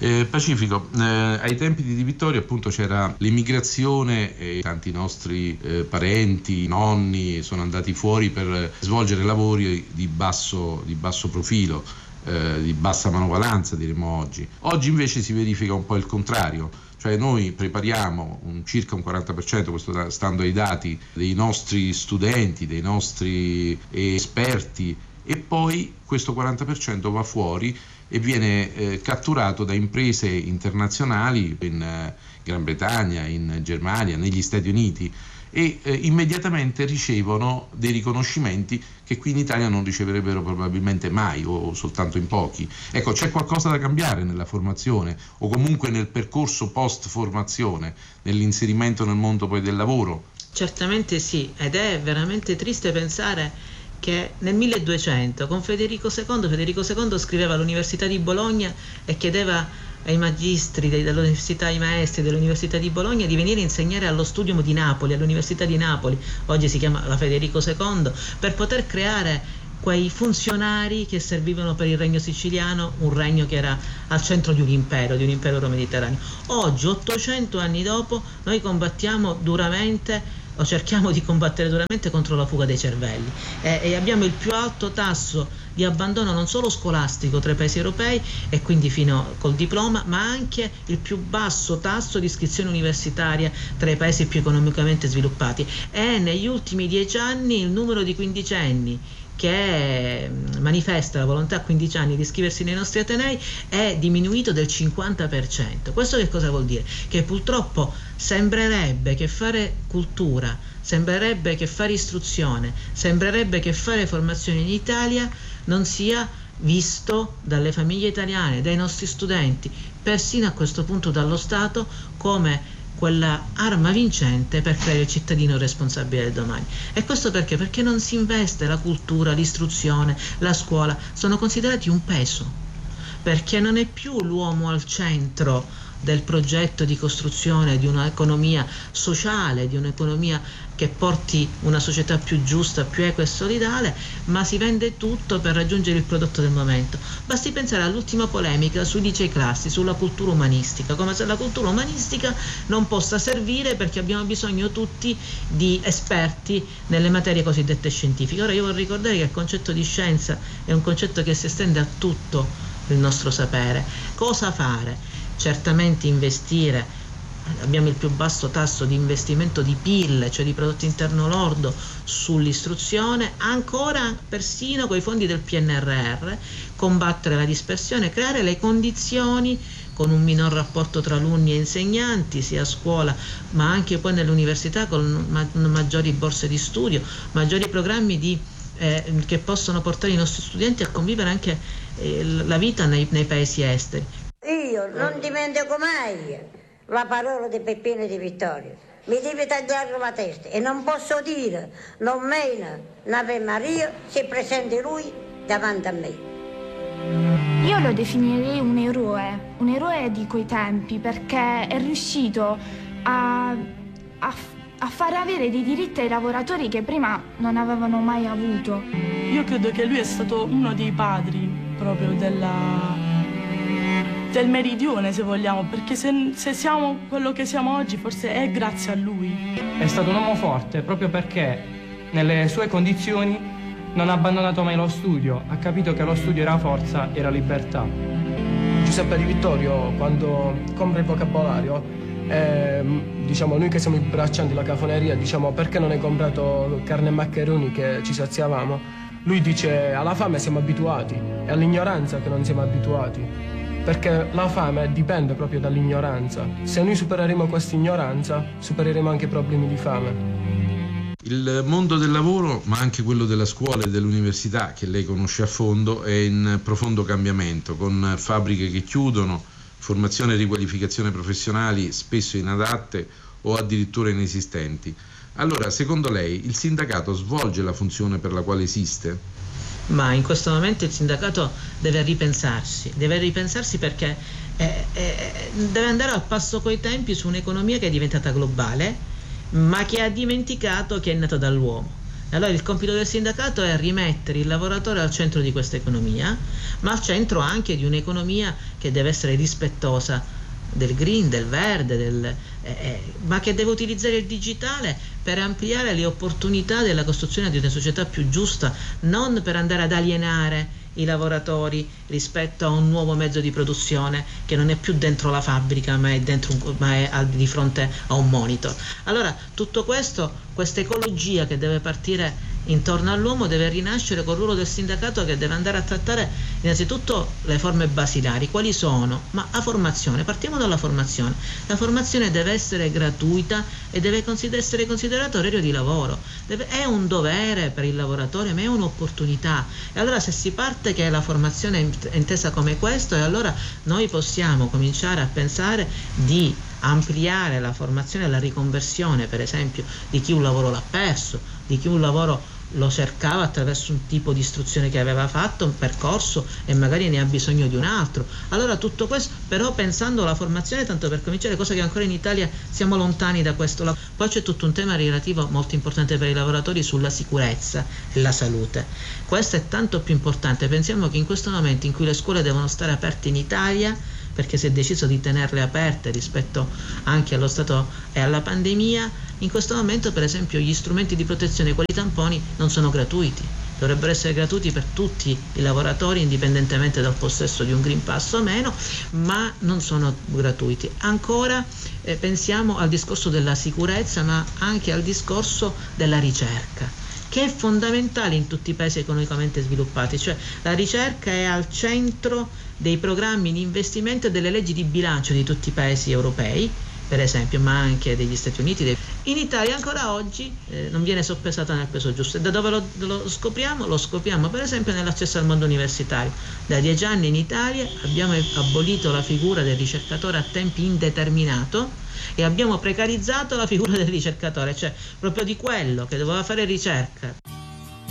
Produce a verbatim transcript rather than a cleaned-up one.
Eh, Pacifico, eh, ai tempi di Di Vittorio appunto c'era l'emigrazione e tanti nostri eh, parenti, nonni sono andati fuori per svolgere lavori di basso, di basso profilo, eh, di bassa manovalanza diremmo oggi. Oggi invece si verifica un po' il contrario, cioè noi prepariamo un, circa un quaranta per cento, questo stando ai dati, dei nostri studenti, dei nostri esperti, e poi questo quaranta per cento va fuori e viene eh, catturato da imprese internazionali in eh, Gran Bretagna, in Germania, negli Stati Uniti, e eh, immediatamente ricevono dei riconoscimenti che qui in Italia non riceverebbero probabilmente mai o soltanto in pochi. Ecco, c'è qualcosa da cambiare nella formazione o comunque nel percorso post formazione, nell'inserimento nel mondo poi del lavoro? Certamente sì, ed è veramente triste pensare che nel milleduecento con Federico secondo, Federico secondo scriveva all'Università di Bologna e chiedeva ai magistri dell'università, ai maestri dell'Università di Bologna di venire a insegnare allo Studium di Napoli, all'Università di Napoli, oggi si chiama la Federico secondo, per poter creare quei funzionari che servivano per il regno siciliano, un regno che era al centro di un impero, di un impero euromediterraneo. Oggi, ottocento anni dopo, noi combattiamo duramente o cerchiamo di combattere duramente contro la fuga dei cervelli e, e abbiamo il più alto tasso di abbandono non solo scolastico tra i paesi europei e quindi fino col diploma, ma anche il più basso tasso di iscrizione universitaria tra i paesi più economicamente sviluppati. E negli ultimi dieci anni il numero di quindicenni che manifesta la volontà a quindici anni di iscriversi nei nostri atenei è diminuito del cinquanta per cento. Questo che cosa vuol dire? Che purtroppo sembrerebbe che fare cultura, sembrerebbe che fare istruzione, sembrerebbe che fare formazione in Italia non sia visto dalle famiglie italiane, dai nostri studenti, persino a questo punto dallo Stato, come quella arma vincente per creare il cittadino responsabile del domani. E questo perché? Perché non si investe la cultura, l'istruzione, la scuola, sono considerati un peso, perché non è più l'uomo al centro del progetto di costruzione di un'economia sociale, di un'economia che porti una società più giusta, più equa e solidale, ma si vende tutto per raggiungere il prodotto del momento. Basti pensare all'ultima polemica sui licei classi, sulla cultura umanistica, come se la cultura umanistica non possa servire perché abbiamo bisogno tutti di esperti nelle materie cosiddette scientifiche. Ora io vorrei ricordare che il concetto di scienza è un concetto che si estende a tutto il nostro sapere. Cosa fare? Certamente investire, abbiamo il più basso tasso di investimento di P I L, cioè di prodotto interno lordo, sull'istruzione, ancora persino con i fondi del P N R R, combattere la dispersione, creare le condizioni con un minor rapporto tra alunni e insegnanti, sia a scuola ma anche poi nell'università, con ma- maggiori borse di studio, maggiori programmi di, eh, che possono portare i nostri studenti a convivere anche eh, la vita nei, nei paesi esteri. Io non dimentico mai la parola di Peppino Di Vittorio. Mi deve tagliare la testa e non posso dire non meno l'Ave Maria se presente lui davanti a me. Io lo definirei un eroe, un eroe di quei tempi, perché è riuscito a, a, a far avere dei diritti ai lavoratori che prima non avevano mai avuto. Io credo che lui è stato uno dei padri proprio della... del meridione, se vogliamo, perché se, se siamo quello che siamo oggi forse è grazie a lui. È stato un uomo forte proprio perché nelle sue condizioni non ha abbandonato mai lo studio, ha capito che lo studio era forza, era libertà. Giuseppe Di Vittorio, quando compra il vocabolario, eh, diciamo noi che siamo i braccianti della cafoneria, diciamo perché non hai comprato carne e maccheroni che ci saziavamo, lui dice alla fame siamo abituati, è all'ignoranza che non siamo abituati. Perché la fame dipende proprio dall'ignoranza. Se noi supereremo questa ignoranza, supereremo anche i problemi di fame. Il mondo del lavoro, ma anche quello della scuola e dell'università, che lei conosce a fondo, è in profondo cambiamento, con fabbriche che chiudono, formazione e riqualificazione professionali spesso inadatte o addirittura inesistenti. Allora, secondo lei, il sindacato svolge la funzione per la quale esiste? Ma in questo momento il sindacato deve ripensarsi, deve ripensarsi perché eh, eh, deve andare al passo coi tempi su un'economia che è diventata globale, ma che ha dimenticato che è nata dall'uomo. Allora il compito del sindacato è rimettere il lavoratore al centro di questa economia, ma al centro anche di un'economia che deve essere rispettosa del green, del verde, del, eh, eh, ma che deve utilizzare il digitale per ampliare le opportunità della costruzione di una società più giusta, non per andare ad alienare i lavoratori rispetto a un nuovo mezzo di produzione che non è più dentro la fabbrica ma è, dentro un, ma è al, di fronte a un monitor. Allora tutto questo, questa ecologia che deve partire intorno all'uomo deve rinascere col ruolo del sindacato, che deve andare a trattare innanzitutto le forme basilari. Quali sono? Ma la formazione, partiamo dalla formazione. La formazione deve essere gratuita e deve consider- essere considerato orario di lavoro. Deve, è un dovere per il lavoratore, ma è un'opportunità. E allora se si parte che la formazione è intesa come questo, e allora noi possiamo cominciare a pensare di ampliare la formazione e la riconversione, per esempio, di chi un lavoro l'ha perso, di chi un lavoro lo cercava attraverso un tipo di istruzione che aveva fatto, un percorso, e magari ne ha bisogno di un altro. Allora tutto questo, però pensando alla formazione, tanto per cominciare, cosa che ancora in Italia siamo lontani da questo. Poi c'è tutto un tema relativo molto importante per i lavoratori sulla sicurezza e la salute. Questo è tanto più importante. Pensiamo che in questo momento in cui le scuole devono stare aperte in Italia, perché si è deciso di tenerle aperte rispetto anche allo stato e alla pandemia, in questo momento per esempio gli strumenti di protezione quali i tamponi non sono gratuiti, dovrebbero essere gratuiti per tutti i lavoratori indipendentemente dal possesso di un Green Pass o meno, ma non sono gratuiti. Ancora eh, pensiamo al discorso della sicurezza, ma anche al discorso della ricerca, che è fondamentale in tutti i paesi economicamente sviluppati, cioè la ricerca è al centro dei programmi di investimento e delle leggi di bilancio di tutti i paesi europei, per esempio, ma anche degli Stati Uniti. In Italia ancora oggi eh, non viene soppesata nel peso giusto. E da dove lo, lo scopriamo? Lo scopriamo per esempio nell'accesso al mondo universitario. Da dieci anni in Italia abbiamo abolito la figura del ricercatore a tempo indeterminato e abbiamo precarizzato la figura del ricercatore, cioè proprio di quello che doveva fare ricerca